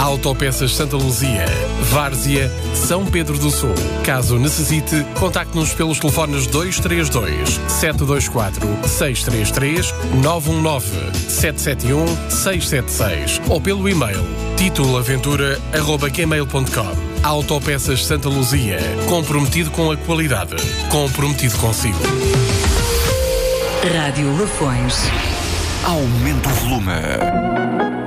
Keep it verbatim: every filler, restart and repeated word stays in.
Autopeças Santa Luzia, Várzea, São Pedro do Sul. Caso necessite, contacte-nos pelos telefones dois três dois, sete dois quatro, seis três três, nove um nove, sete sete um, seis sete seis ou pelo e-mail titulaventura arroba gmail ponto com. Autopeças Santa Luzia, comprometido com a qualidade, comprometido consigo. Rádio Lafões. Aumenta o volume.